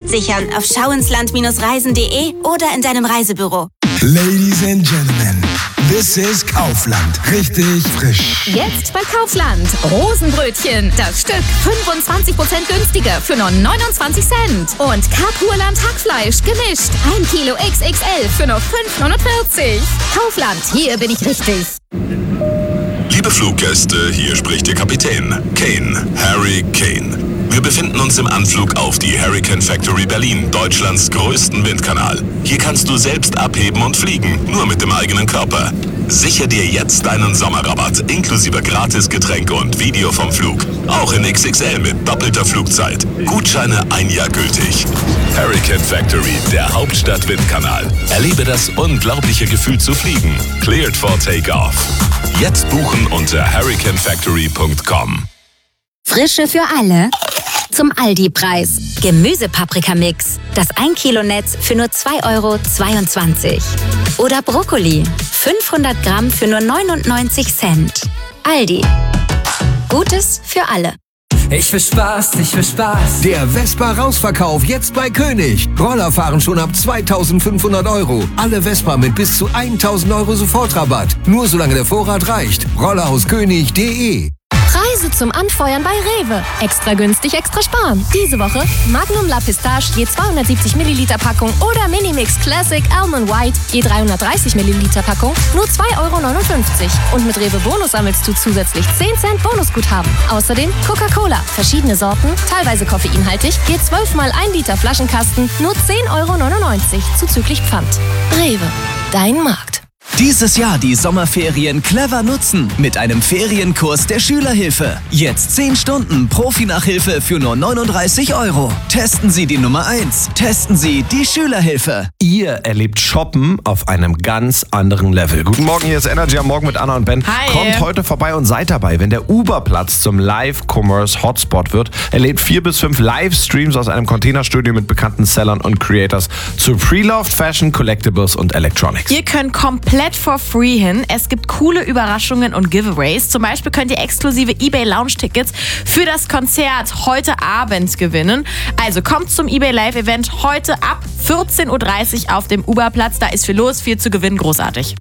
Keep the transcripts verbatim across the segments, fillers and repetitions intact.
Sichern auf schau ins land reisen punkt de oder in deinem Reisebüro. Ladies and Gentlemen, this is Kaufland. Richtig frisch. Jetzt bei Kaufland. Rosenbrötchen. Das Stück fünfundzwanzig Prozent günstiger für nur neunundzwanzig Cent. Und Kapurland Hackfleisch gemischt. ein Kilo X X L für nur fünf neunundvierzig. Kaufland, hier bin ich richtig. Liebe Fluggäste, hier spricht Ihr Kapitän. Kane, Harry Kane. Wir befinden uns im Anflug auf die Hurricane Factory Berlin, Deutschlands größten Windkanal. Hier kannst du selbst abheben und fliegen, nur mit dem eigenen Körper. Sichere dir jetzt deinen Sommerrabatt, inklusive Gratisgetränke und Video vom Flug. Auch in X X L mit doppelter Flugzeit. Gutscheine ein Jahr gültig. Hurricane Factory, der Hauptstadt-Windkanal. Erlebe das unglaubliche Gefühl zu fliegen. Cleared for Takeoff. Jetzt buchen unter hurricane factory punkt com. Frische für alle. Zum Aldi-Preis. Gemüsepaprikamix. Das ein Kilo Netz für nur zwei Euro zweiundzwanzig. Oder Brokkoli. fünfhundert Gramm für nur neunundneunzig Cent. Aldi. Gutes für alle. Ich will Spaß, ich will Spaß. Der Vespa-Rausverkauf jetzt bei König. Roller fahren schon ab zweitausendfünfhundert Euro. Alle Vespa mit bis zu tausend Euro Sofortrabatt. Nur solange der Vorrat reicht. Roller aus König punkt de. Preise zum Anfeuern bei Rewe. Extra günstig, extra sparen. Diese Woche Magnum La Pistache je zweihundertsiebzig Milliliter Packung oder Minimix Classic Almond White je dreihundertdreißig Milliliter Packung nur zwei Euro neunundfünfzig. Und mit Rewe Bonus sammelst du zusätzlich zehn Cent Bonusguthaben. Außerdem Coca-Cola, verschiedene Sorten, teilweise koffeinhaltig, je zwölf mal ein Liter Flaschenkasten nur zehn Euro neunundneunzig zuzüglich Pfand. Rewe, dein Markt. Dieses Jahr die Sommerferien clever nutzen mit einem Ferienkurs der Schülerhilfe. Jetzt zehn Stunden Profi-Nachhilfe für nur neununddreißig Euro. Testen Sie die Nummer eins. Testen Sie die Schülerhilfe. Ihr erlebt Shoppen auf einem ganz anderen Level. Guten Morgen, hier ist Energy am Morgen mit Anna und Ben. Hi. Kommt heute vorbei und seid dabei, wenn der Uber-Platz zum Live-Commerce-Hotspot wird. Erlebt vier bis fünf Livestreams aus einem Containerstudio mit bekannten Sellern und Creators zu Pre-Loved Fashion, Collectibles und Electronics. Ihr könnt komplett for free hin. Es gibt coole Überraschungen und Giveaways. Zum Beispiel könnt ihr exklusive eBay Lounge-Tickets für das Konzert heute Abend gewinnen. Also kommt zum eBay Live-Event heute ab vierzehn Uhr dreißig auf dem Uberplatz. Da ist viel los, viel zu gewinnen. Großartig.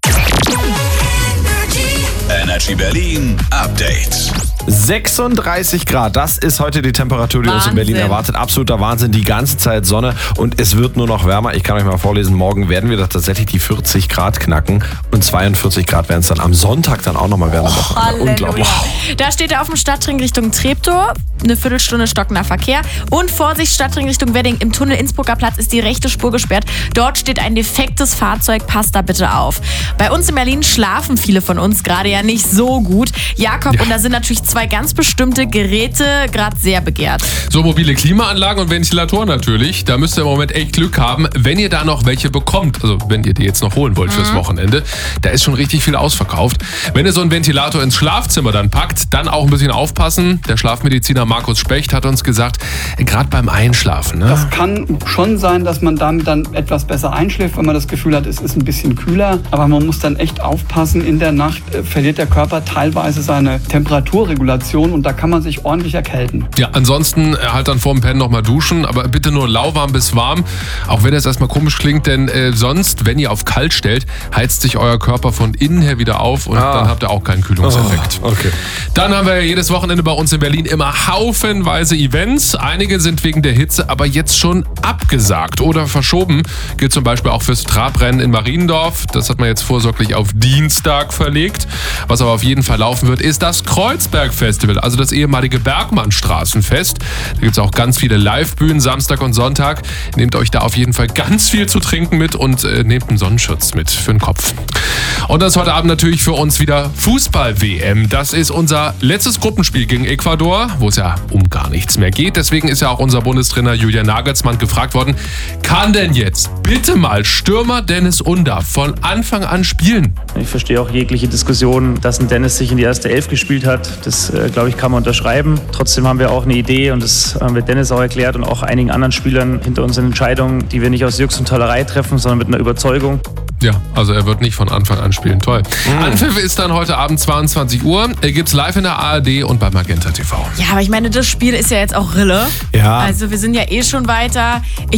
Energy Berlin Update. sechsunddreißig Grad, das ist heute die Temperatur, die uns in Berlin erwartet. Absoluter Wahnsinn, die ganze Zeit Sonne und es wird nur noch wärmer. Ich kann euch mal vorlesen, morgen werden wir das tatsächlich die vierzig Grad knacken und zweiundvierzig Grad werden es dann am Sonntag dann auch nochmal werden. Oh, unglaublich. Da steht er auf dem Stadtring Richtung Treptow, eine Viertelstunde stockender Verkehr und Vorsicht, Stadtring Richtung Wedding, im Tunnel Innsbrucker Platz ist die rechte Spur gesperrt. Dort steht ein defektes Fahrzeug, passt da bitte auf. Bei uns in Berlin schlafen viele von uns gerade ja nicht so gut. Jakob, ja. Und da sind natürlich zwei ganz bestimmte Geräte gerade sehr begehrt. So mobile Klimaanlagen und Ventilatoren natürlich. Da müsst ihr im Moment echt Glück haben, wenn ihr da noch welche bekommt. Also wenn ihr die jetzt noch holen wollt fürs mhm. Wochenende. Da ist schon richtig viel ausverkauft. Wenn ihr so einen Ventilator ins Schlafzimmer dann packt, dann auch ein bisschen aufpassen. Der Schlafmediziner Markus Specht hat uns gesagt, gerade beim Einschlafen. Ne? Das kann schon sein, dass man damit dann etwas besser einschläft, wenn man das Gefühl hat, es ist ein bisschen kühler. Aber man muss dann echt aufpassen. In der Nacht verliert der Körper teilweise seine Temperaturregulation und da kann man sich ordentlich erkälten. Ja, ansonsten halt dann vorm Pennen nochmal duschen, aber bitte nur lauwarm bis warm, auch wenn das erstmal komisch klingt, denn äh, sonst, wenn ihr auf kalt stellt, heizt sich euer Körper von innen her wieder auf und ah. dann habt ihr auch keinen Kühlungseffekt. Oh, okay. Dann haben wir ja jedes Wochenende bei uns in Berlin immer haufenweise Events. Einige sind wegen der Hitze aber jetzt schon abgesagt oder verschoben. Gilt zum Beispiel auch fürs Trabrennen in Mariendorf. Das hat man jetzt vorsorglich auf Dienstag verlegt. Was aber auf jeden Fall laufen wird, ist das Kreuzberg-Festival, also das ehemalige Bergmannstraßenfest. Da gibt es auch ganz viele Live-Bühnen, Samstag und Sonntag. Nehmt euch da auf jeden Fall ganz viel zu trinken mit und äh, nehmt einen Sonnenschutz mit für den Kopf. Und das ist heute Abend natürlich für uns wieder Fußball-W M. Das ist unser letztes Gruppenspiel gegen Ecuador, wo es ja um gar nichts mehr geht. Deswegen ist ja auch unser Bundestrainer Julian Nagelsmann gefragt worden, kann denn jetzt bitte mal Stürmer Dennis Undaff von Anfang an spielen? Ich verstehe auch jegliche Diskussion, dass ein Dennis sich in die erste Elf gespielt hat. Das, äh, glaube ich, kann man unterschreiben. Trotzdem haben wir auch eine Idee und das haben wir Dennis auch erklärt und auch einigen anderen Spielern hinter unseren Entscheidungen, die wir nicht aus Jux und Tollerei treffen, sondern mit einer Überzeugung. Ja, also er wird nicht von Anfang an spielen. Toll. Mhm. Anpfiff ist dann heute Abend zweiundzwanzig Uhr. Er gibt's live in der A R D und bei Magenta T V. Ja, aber ich meine, das Spiel ist ja jetzt auch Rille. Ja. Also wir sind ja eh schon weiter. Ich